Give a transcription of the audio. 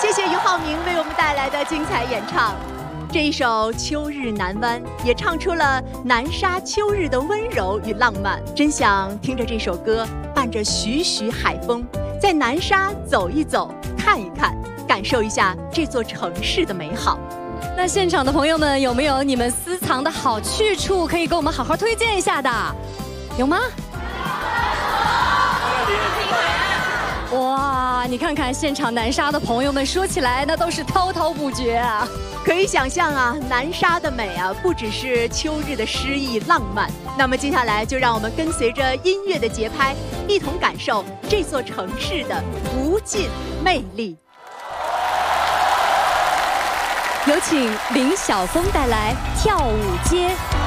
谢谢俞灏明为我们带来的精彩演唱。这一首《秋日南湾》也唱出了南沙秋日的温柔与浪漫。真想听着这首歌，伴着徐徐海风，在南沙走一走，看一看，感受一下这座城市的美好。 那现场的朋友们，有没有你们私藏的好去处可以给我们好好推荐一下的？有吗？哇，你看看现场南沙的朋友们，说起来那都是滔滔不绝啊！ 可以想象啊，南沙的美啊，不只是秋日的诗意浪漫。那么接下来就让我们跟随着音乐的节拍，一同感受这座城市的无尽魅力。 有请林晓峰带来《跳舞街》。